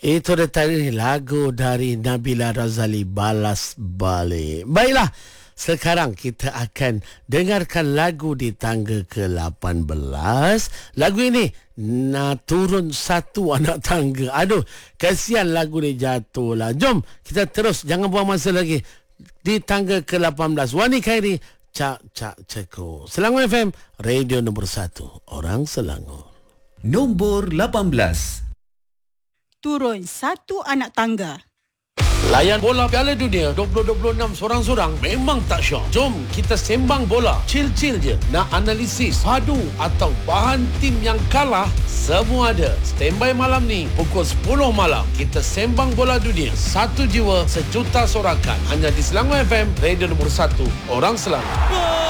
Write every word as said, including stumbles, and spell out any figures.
Itu dia tadi lagu dari Nabila Razali, Balas Balik. Baiklah, sekarang kita akan dengarkan lagu di tangga ke lapan belas. Lagu ini nak turun satu anak tangga. Aduh, kasihan lagu ni jatuh lah. Jom kita terus, jangan buang masa lagi. Di tangga ke lapan belas, Wani Khairi, Cak Cak Ceko. Selangor F M, radio nombor satu, orang Selangor. Nombor lapan belas. Turun satu anak tangga. Layan bola Piala Dunia dua ribu dua puluh enam sorang-sorang memang tak syok. Jom kita sembang bola. Chill-chill je. Nak analisis, padu atau bahan tim yang kalah, semua ada. Standby malam ni pukul sepuluh malam. Kita sembang bola dunia. Satu jiwa, sejuta sorakan. Hanya di Selangor F M, radio nombor satu, orang Selangor.